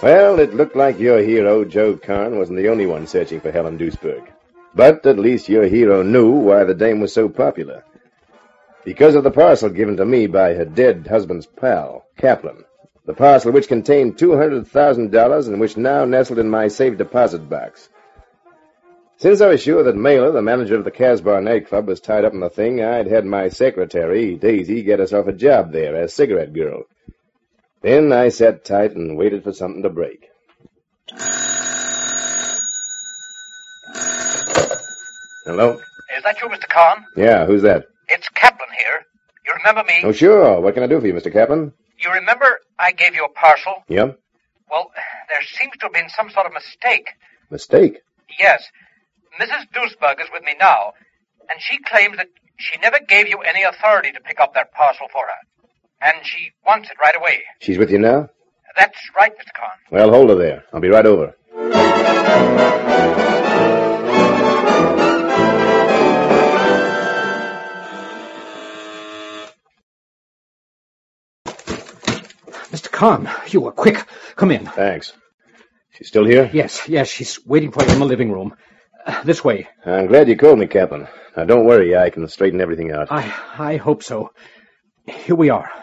Well, it looked like your hero, Joe Kahn, wasn't the only one searching for Helen Duisberg. But at least your hero knew why the dame was so popular. Because of the parcel given to me by her dead husband's pal, Kaplan. The parcel which contained $200,000 and which now nestled in my safe deposit box. Since I was sure that Mailer, the manager of the Casbah nightclub, was tied up in the thing, I'd had my secretary, Daisy, get herself a job there as cigarette girl. Then I sat tight and waited for something to break. Hello? Is that you, Mr. Kahn? Yeah, who's that? It's Kaplan here. You remember me? Oh, sure. What can I do for you, Mr. Kaplan? You remember I gave you a parcel? Yep. Well, there seems to have been some sort of mistake. Mistake? Yes. Mrs. Duisberg is with me now, and she claims that she never gave you any authority to pick up that parcel for her. And she wants it right away. She's with you now? That's right, Mr. Kahn. Well, hold her there. I'll be right over. Mr. Kahn, you were quick. Come in. Thanks. She's still here? Yes, she's waiting for you in the living room. This way. I'm glad you called me, Kaplan. Now, don't worry. I can straighten everything out. I hope so. Here we are.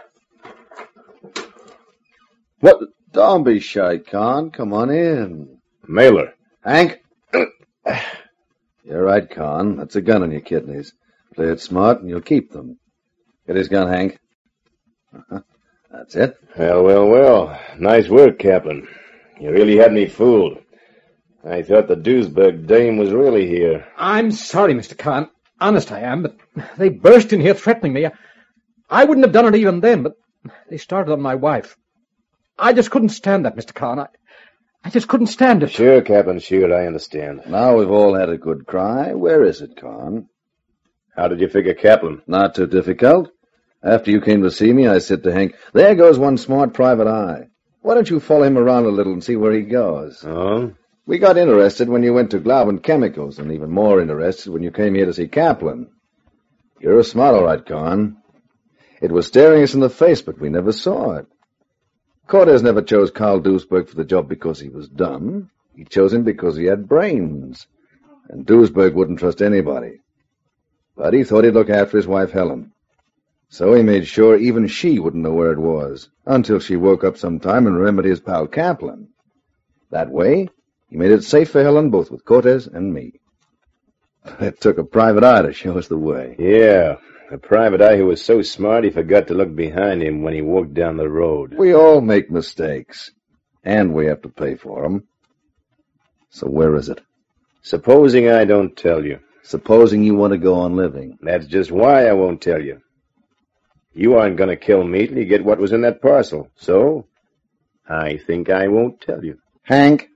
What? Don't be shy, Kahn. Come on in. Mailer. Hank? You're right, Kahn. That's a gun in your kidneys. Play it smart and you'll keep them. Get his gun, Hank. That's it. Well. Nice work, Kaplan. You really had me fooled. I thought the Duisberg dame was really here. I'm sorry, Mr. Kahn. Honest I am, but they burst in here threatening me. I wouldn't have done it even then, but they started on my wife. I just couldn't stand that, Mr. Kahn. I just couldn't stand it. Sure, Kaplan, sure, I understand. Now we've all had a good cry. Where is it, Kahn? How did you figure Kaplan? Not too difficult. After you came to see me, I said to Hank, there goes one smart private eye. Why don't you follow him around a little and see where he goes? Oh? We got interested when you went to Glauben Chemicals, and even more interested when you came here to see Kaplan. You're smart, all right, Kahn. It was staring us in the face, but we never saw it. Cortez never chose Carl Duisberg for the job because he was dumb. He chose him because he had brains. And Duisberg wouldn't trust anybody. But he thought he'd look after his wife, Helen. So he made sure even she wouldn't know where it was, until she woke up sometime and remembered his pal Kaplan. That way, he made it safe for Helen, both with Cortez and me. It took a private eye to show us the way. Yeah, a private eye who was so smart he forgot to look behind him when he walked down the road. We all make mistakes, and we have to pay for them. So where is it? Supposing I don't tell you. Supposing you want to go on living. That's just why I won't tell you. You aren't going to kill me till you get what was in that parcel. So, I think I won't tell you. Hank?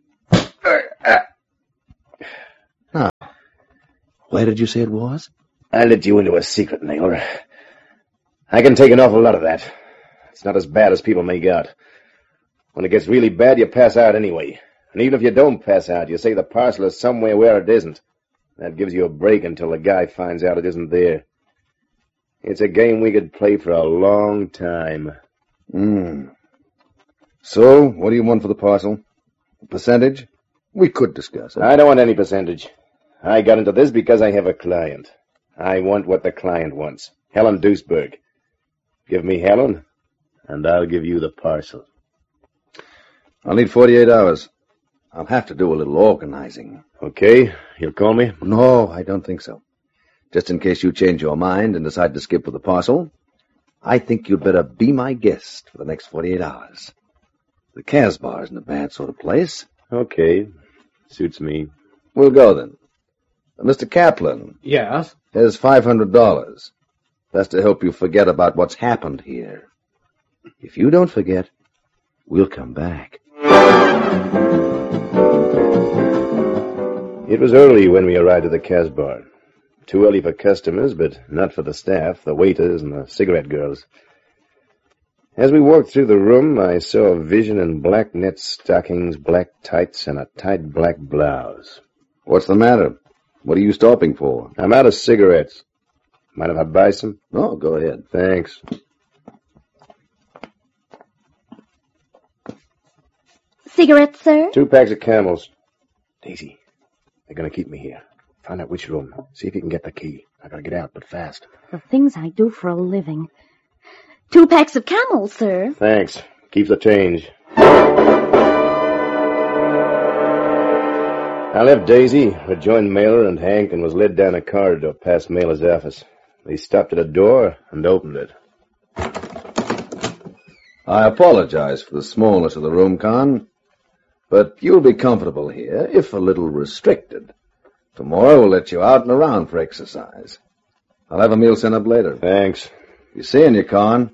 Now, where did you say it was? I let you into a secret, Naylor. I can take an awful lot of that. It's not as bad as people make out. When it gets really bad, you pass out anyway. And even if you don't pass out, you say the parcel is somewhere where it isn't. That gives you a break until the guy finds out it isn't there. It's a game we could play for a long time. So, what do you want for the parcel? A percentage? We could discuss it. I don't want any percentage. I got into this because I have a client. I want what the client wants. Helen Duisberg. Give me Helen, and I'll give you the parcel. I'll need 48 hours. I'll have to do a little organizing. Okay, you'll call me? No, I don't think so. Just in case you change your mind and decide to skip with the parcel, I think you'd better be my guest for the next 48 hours. The Casbah isn't a bad sort of place. Okay, suits me. We'll go then. Mr. Kaplan. Yes? Here's $500. That's to help you forget about what's happened here. If you don't forget, we'll come back. It was early when we arrived at the Casbah. Too early for customers, but not for the staff, the waiters, and the cigarette girls. As we walked through the room, I saw a vision in black net stockings, black tights, and a tight black blouse. What's the matter? What are you stopping for? I'm out of cigarettes. Mind if I buy some? No, go ahead. Thanks. Cigarettes, sir? 2 packs of Camels. Daisy, they're going to keep me here. Find out which room. See if you can get the key. I got to get out, but fast. The things I do for a living. 2 packs of Camels, sir. Thanks. Keep the change. I left Daisy, rejoined Mailer and Hank, and was led down a corridor past Mailer's office. They stopped at a door and opened it. I apologize for the smallness of the room, Con, but you'll be comfortable here, if a little restricted. Tomorrow we'll let you out and around for exercise. I'll have a meal sent up later. Thanks. Be seeing you, Con.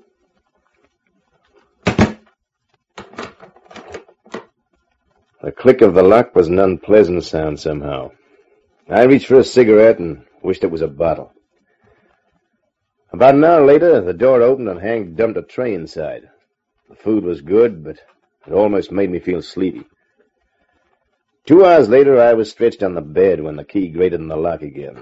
The click of the lock was an unpleasant sound somehow. I reached for a cigarette and wished it was a bottle. About an hour later, the door opened and Hank dumped a tray inside. The food was good, but it almost made me feel sleepy. 2 hours later, I was stretched on the bed when the key grated in the lock again.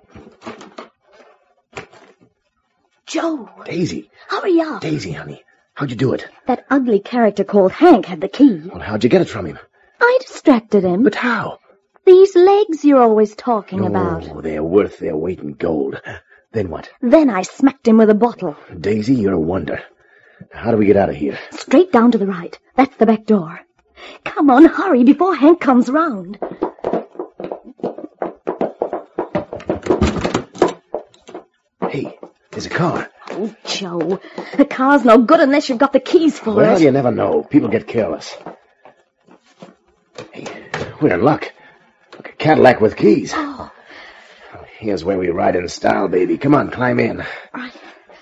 Joe. Daisy. Hurry up. Daisy, honey. How'd you do it? That ugly character called Hank had the key. Well, how'd you get it from him? I distracted him. But how? These legs you're always talking about. Oh, they're worth their weight in gold. Then what? Then I smacked him with a bottle. Daisy, you're a wonder. How do we get out of here? Straight down to the right. That's the back door. Come on, hurry, before Hank comes round. Hey, there's a car. Oh, Joe, the car's no good unless you've got the keys for Well, it. you never know. People get careless. Hey, we're in luck. Look, a Cadillac with keys. Oh. Here's where we ride in style, baby. Come on, climb in. Right.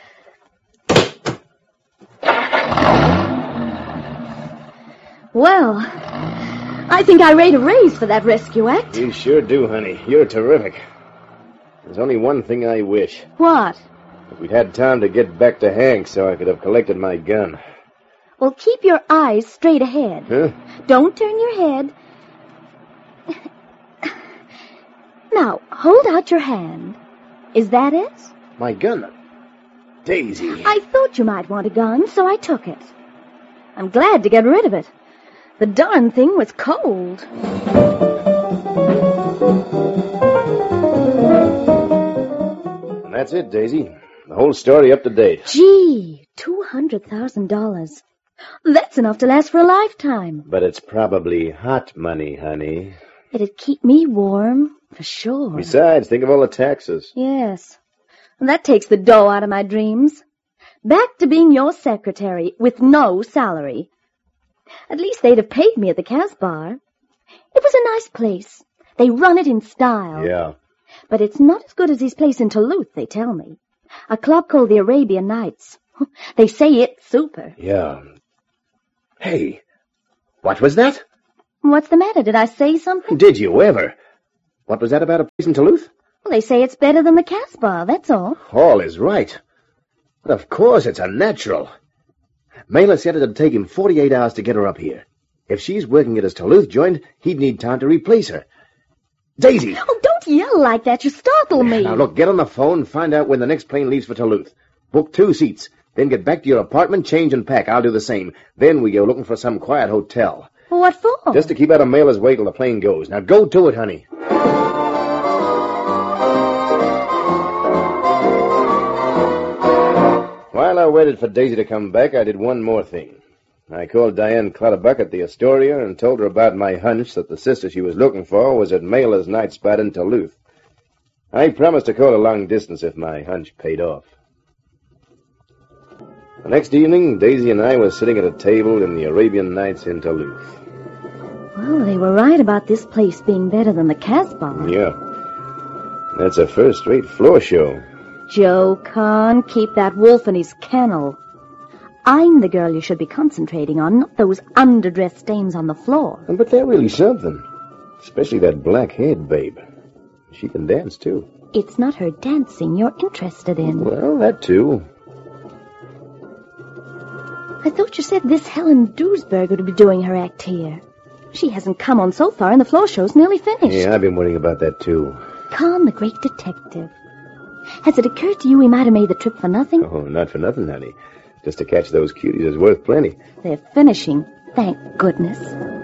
Well, I think I rate a raise for that rescue act. You sure do, honey. You're terrific. There's only one thing I wish. What? If we'd had time to get back to Hank so I could have collected my gun. Well, keep your eyes straight ahead. Huh? Don't turn your head. Now, hold out your hand. Is that it? My gun? Daisy. I thought you might want a gun, so I took it. I'm glad to get rid of it. The darn thing was cold. And that's it, Daisy. The whole story up to date. Gee, $200,000. That's enough to last for a lifetime. But it's probably hot money, honey. It'd keep me warm, for sure. Besides, think of all the taxes. Yes. And that takes the dough out of my dreams. Back to being your secretary with no salary. At least they'd have paid me at the Casbah. It was a nice place. They run it in style. Yeah. But it's not as good as his place in Toulouse, they tell me. A club called the Arabian Nights. They say it's super. Yeah. Hey, what was that? What's the matter? Did I say something? Did you ever? What was that about a place in Toulouse? Well, they say it's better than the Casbah, that's all. Hall is right. But of course it's a natural. Mailer said it'd take him 48 hours to get her up here. If she's working at his Toulouse joint, he'd need time to replace her. Daisy! Oh, don't yell like that. You startle me. Now, look, get on the phone and find out when the next plane leaves for Toulouse. Book 2 seats. Then get back to your apartment, change and pack. I'll do the same. Then we go looking for some quiet hotel. What for? Just to keep out of Mailer's way till the plane goes. Now, go to it, honey. While I waited for Daisy to come back, I did one more thing. I called Diane Clutterbuck at the Astoria and told her about my hunch that the sister she was looking for was at Mailer's night spot in Toulouse. I promised to call a long distance if my hunch paid off. The next evening, Daisy and I were sitting at a table in the Arabian Nights in Toulouse. Well, they were right about this place being better than the Casbah. Yeah. That's a first-rate floor show. Joe Kahn, keep that wolf in his kennel. I'm the girl you should be concentrating on, not those underdress stains on the floor. But they're really something. Especially that black-haired babe. She can dance, too. It's not her dancing you're interested in. Well, that, too. I thought you said this Helen Duisberg would be doing her act here. She hasn't come on so far, and the floor show's nearly finished. Yeah, I've been worrying about that, too. Kahn, the great detective. Has it occurred to you we might have made the trip for nothing? Oh, not for nothing, honey. Just to catch those cuties is worth plenty. They're finishing, thank goodness.